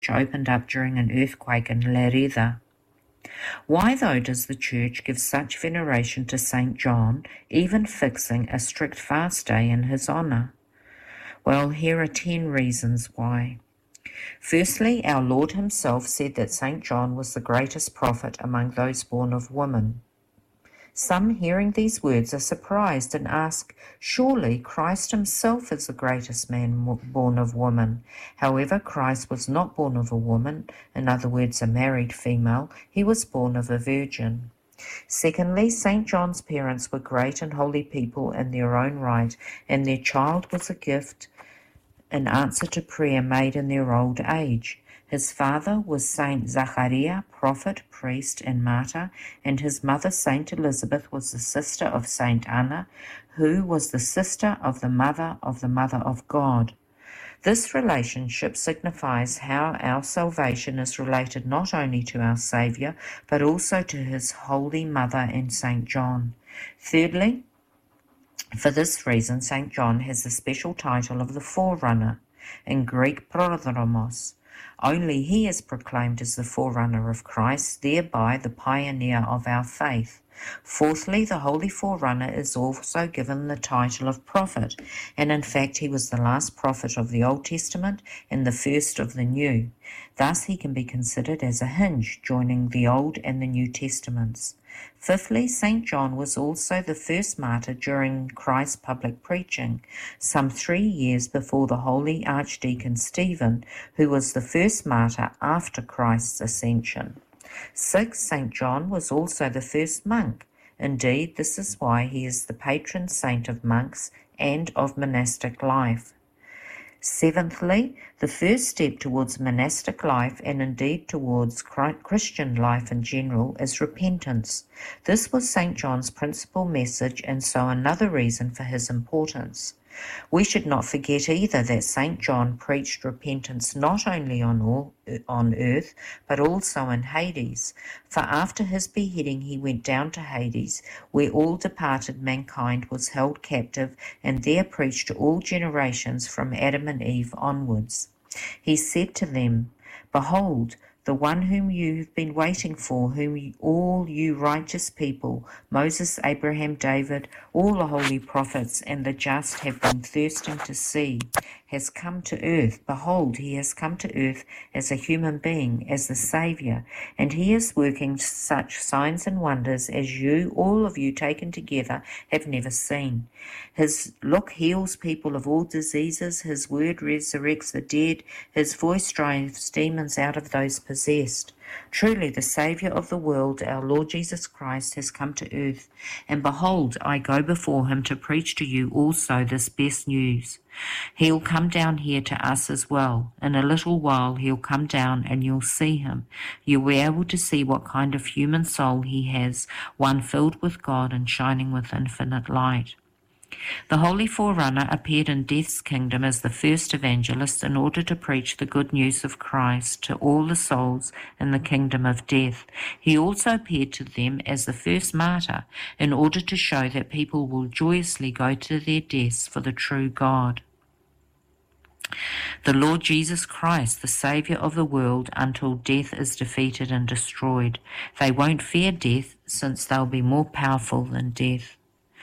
opened up during an earthquake in Lerida. Why, though, does the Church give such veneration to St. John, even fixing a strict fast day in his honour? Well, here are 10 reasons why. Firstly, our Lord himself said that St. John was the greatest prophet among those born of woman. Some, hearing these words, are surprised and ask, surely Christ himself is the greatest man born of woman. However, Christ was not born of a woman, in other words, a married female. He was born of a virgin. Secondly, St. John's parents were great and holy people in their own right, and their child was a gift in answer to prayer made in their old age. His father was Saint Zachariah, prophet, priest, and martyr, and his mother, Saint Elizabeth, was the sister of Saint Anna, who was the sister of the mother of God. This relationship signifies how our salvation is related not only to our Saviour, but also to his holy mother and Saint John. Thirdly, for this reason, St. John has the special title of the forerunner, in Greek prodromos. Only he is proclaimed as the forerunner of Christ, thereby the pioneer of our faith. Fourthly, the Holy Forerunner is also given the title of prophet, and in fact he was the last prophet of the Old Testament and the first of the New. Thus he can be considered as a hinge joining the Old and the New Testaments. Fifthly, St. John was also the first martyr during Christ's public preaching, some 3 years before the holy Archdeacon Stephen, who was the first martyr after Christ's ascension. Sixth, St. John was also the first monk. Indeed, this is why he is the patron saint of monks and of monastic life. Seventhly, the first step towards monastic life and indeed towards Christian life in general is repentance. This was St. John's principal message, and so another reason for his importance. We should not forget either that St. John preached repentance not only on earth, but also in Hades. For after his beheading he went down to Hades, where all departed mankind was held captive, and there preached to all generations from Adam and Eve onwards. He said to them, "Behold, the one whom you have been waiting for, whom all you righteous people, Moses, Abraham, David, all the holy prophets, and the just have been thirsting to see, has come to earth. Behold, he has come to earth as a human being, as the Saviour, and he is working such signs and wonders as you, all of you taken together, have never seen. His look heals people of all diseases, his word resurrects the dead, his voice drives demons out of those possessed. Truly, the Saviour of the world, our Lord Jesus Christ, has come to earth, and behold, I go before him to preach to you also this best news. He'll come down here to us as well. In a little while he'll come down and you'll see him. You'll be able to see what kind of human soul he has, one filled with God and shining with infinite light." The Holy Forerunner appeared in Death's kingdom as the first evangelist in order to preach the good news of Christ to all the souls in the kingdom of death. He also appeared to them as the first martyr in order to show that people will joyously go to their deaths for the true God. The Lord Jesus Christ, the Saviour of the world, until death is defeated and destroyed. They won't fear death, since they'll be more powerful than death.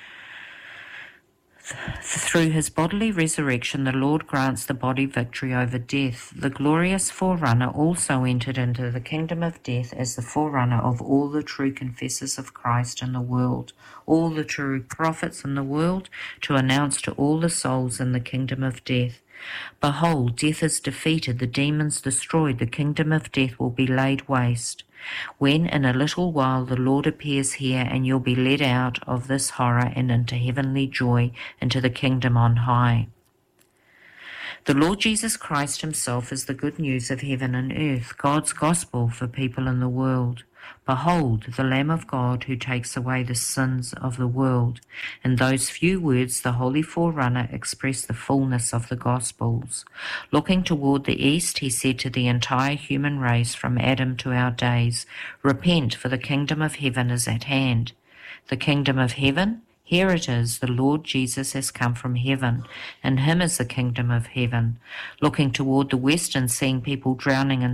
Through his bodily resurrection, the Lord grants the body victory over death. The glorious forerunner also entered into the kingdom of death as the forerunner of all the true confessors of Christ in the world, all the true prophets in the world, to announce to all the souls in the kingdom of death, "Behold, death is defeated, the demons destroyed, the kingdom of death will be laid waste." When in a little while the Lord appears here, and you'll be led out of this horror and into heavenly joy, into the kingdom on high. The Lord Jesus Christ himself is the good news of heaven and earth, God's gospel for people in the world. Behold, the Lamb of God who takes away the sins of the world. In those few words, the Holy Forerunner expressed the fullness of the Gospels. Looking toward the east, he said to the entire human race from Adam to our days, "Repent, for the kingdom of heaven is at hand." The kingdom of heaven? Here it is, the Lord Jesus has come from heaven. In him is the kingdom of heaven. Looking toward the west and seeing people drowning in